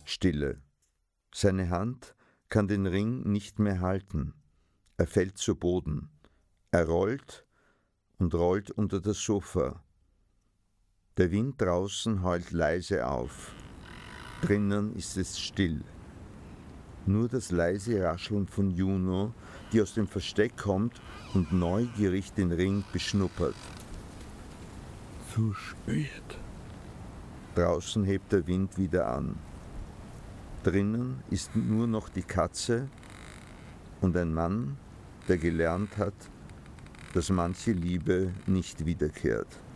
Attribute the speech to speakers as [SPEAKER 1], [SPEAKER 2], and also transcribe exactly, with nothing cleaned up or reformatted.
[SPEAKER 1] Stille. Seine Hand kann den Ring nicht mehr halten. Er fällt zu Boden. Er rollt und rollt unter das Sofa. Der Wind draußen heult leise auf. Drinnen ist es still. Nur das leise Rascheln von Juno, die aus dem Versteck kommt und neugierig den Ring beschnuppert.
[SPEAKER 2] Zu spät.
[SPEAKER 1] Draußen hebt der Wind wieder an. Drinnen ist nur noch die Katze und ein Mann, der gelernt hat, dass manche Liebe nicht wiederkehrt.